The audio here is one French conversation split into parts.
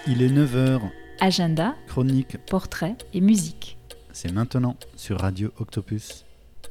Il est 9h. Agenda, Chronique, portrait et musique. c'est maintenant sur Radio Octopus.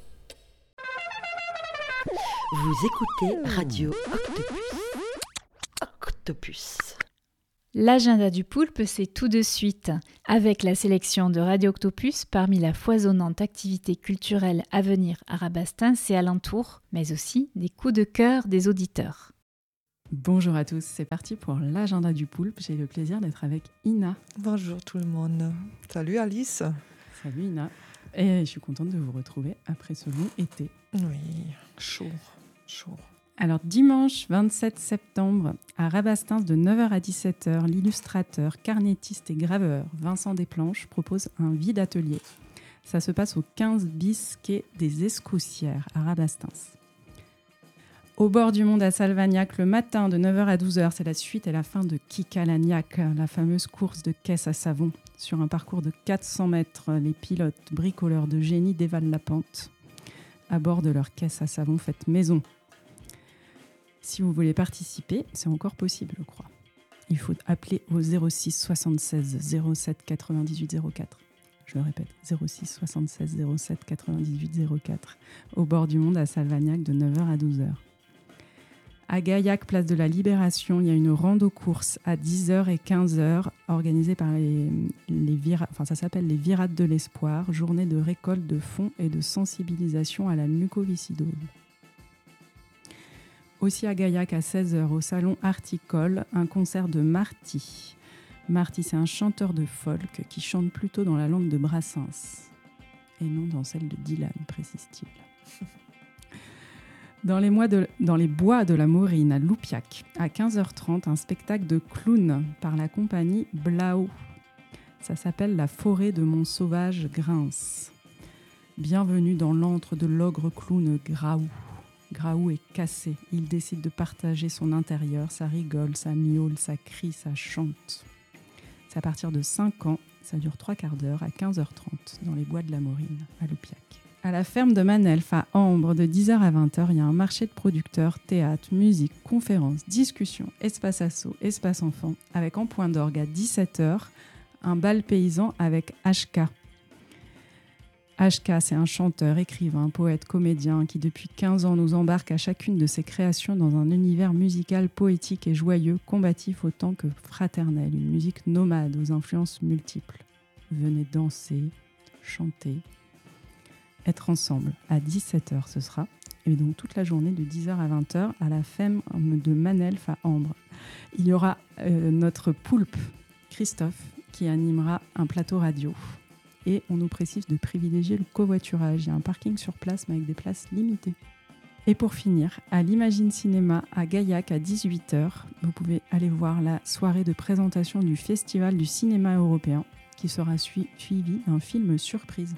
Vous écoutez Radio Octopus. Octopus. L'agenda du poulpe, c'est tout de suite, avec la sélection de Radio Octopus parmi la foisonnante activité culturelle à venir à Rabastens et alentours, mais aussi des coups de cœur des auditeurs. Bonjour à tous, c'est parti pour l'agenda du poulpe. J'ai le plaisir d'être avec Ina. Bonjour tout le monde. Salut Alice. Salut Ina. Et je suis contente de vous retrouver après ce long été. Oui, chaud. Alors dimanche 27 septembre, à Rabastens de 9h à 17h, l'illustrateur, carnettiste et graveur Vincent Desplanches propose un vide atelier. Ça se passe au 15 bis quai des Escoussières à Rabastens. Au bord du monde à Salvagnac, le matin de 9h à 12h, c'est la suite et la fin de Kikalagnac, la fameuse course de caisse à savon. Sur un parcours de 400 mètres, les pilotes bricoleurs de génie dévalent la pente à bord de leur caisse à savon faite maison. Si vous voulez participer, c'est encore possible, je crois. Il faut appeler au 06 76 07 98 04. Je le répète, 06 76 07 98 04. Au bord du monde à Salvagnac de 9h à 12h. À Gaillac, place de la Libération, il y a une rando-course à 10h et 15h organisée par ça s'appelle les Virades de l'Espoir, journée de récolte de fonds et de sensibilisation à la mucoviscidose. Aussi à Gaillac, à 16h, au salon Articole, un concert de Marty. Marty, c'est un chanteur de folk qui chante plutôt dans la langue de Brassens et non dans celle de Dylan, précise-t-il. Dans les bois de la Maurine, à Loupiac, à 15h30, un spectacle de clown par la compagnie Blao. Ça s'appelle La forêt de mon sauvage grince. Bienvenue dans l'antre de l'ogre clown Graou. Graou est cassé. Il décide de partager son intérieur. Ça rigole, ça miaule, ça crie, ça chante. C'est à partir de 5 ans. Ça dure 3/4 d'heure à 15h30 dans les bois de la Maurine, à Loupiac. À la ferme de Manelf, à Ambre, de 10h à 20h, il y a un marché de producteurs, théâtre, musique, conférences, discussions, espace asso, espace enfant, avec en point d'orgue à 17h, un bal paysan avec HK. HK, c'est un chanteur, écrivain, poète, comédien qui depuis 15 ans nous embarque à chacune de ses créations dans un univers musical poétique et joyeux, combatif autant que fraternel, une musique nomade aux influences multiples. Venez danser, chanter, être ensemble. À 17h, ce sera. Et donc toute la journée de 10h à 20h à la ferme de Manelf à Ambre. Il y aura notre poulpe, Christophe, qui animera un plateau radio. Et on nous précise de privilégier le covoiturage. Il y a un parking sur place, mais avec des places limitées. Et pour finir, à l'Imagine Cinéma à Gaillac à 18h, vous pouvez aller voir la soirée de présentation du Festival du cinéma européen, qui sera suivi d'un film surprise.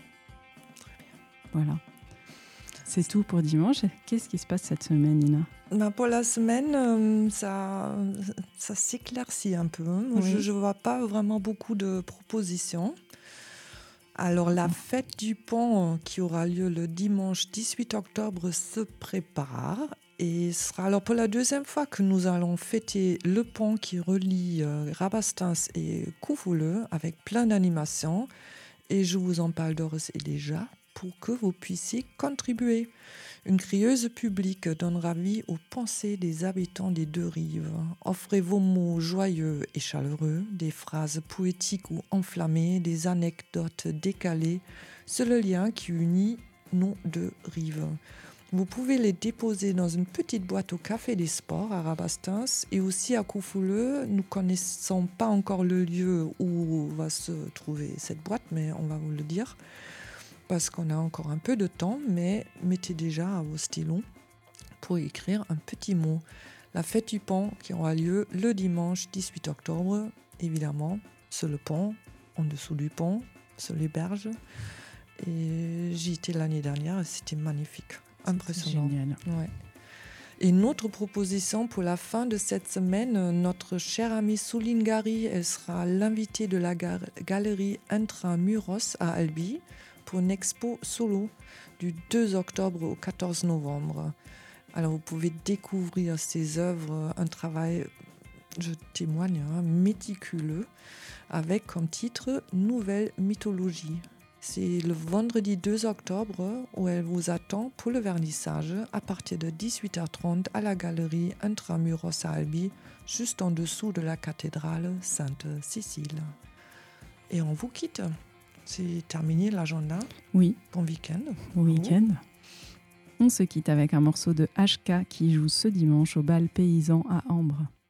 Voilà. C'est tout pour dimanche. Qu'est-ce qui se passe cette semaine, Nina ? Pour la semaine, ça s'éclaircit un peu. Oui. Je ne vois pas vraiment beaucoup de propositions. Alors, la fête du pont qui aura lieu le dimanche 18 octobre se prépare. Et ce sera alors pour la deuxième fois que nous allons fêter le pont qui relie Rabastens et Couvouleux avec plein d'animations. Et je vous en parle d'ores et déjà pour que vous puissiez contribuer. Une crieuse publique donnera vie aux pensées des habitants des deux rives. Offrez vos mots joyeux et chaleureux, des phrases poétiques ou enflammées, des anecdotes décalées. C'est le lien qui unit nos deux rives. Vous pouvez les déposer dans une petite boîte au Café des Sports à Rabastens et aussi à Couvouleux. Nous ne connaissons pas encore le lieu où va se trouver cette boîte, mais on va vous le dire. Parce qu'on a encore un peu de temps, mais mettez déjà à vos stylos pour écrire un petit mot. La fête du pont qui aura lieu le dimanche 18 octobre, évidemment, sur le pont, en dessous du pont, sur les berges. Et j'y étais l'année dernière et c'était magnifique, impressionnant. C'est génial. Ouais. Et notre proposition pour la fin de cette semaine, notre chère amie Souline Gary, elle sera l'invitée de la galerie Intramuros à Albi pour une expo solo du 2 octobre au 14 novembre. Alors vous pouvez découvrir ses œuvres, un travail je témoigne, méticuleux, avec comme titre « Nouvelle mythologie ». C'est le vendredi 2 octobre où elle vous attend pour le vernissage à partir de 18h30 à la galerie Intramuros à Albi, juste en dessous de la cathédrale Sainte-Cécile. Et on vous quitte. C'est terminé l'agenda. Oui, Bon week-end. au week-end. On se quitte avec un morceau de HK qui joue ce dimanche au bal paysan à Ambre.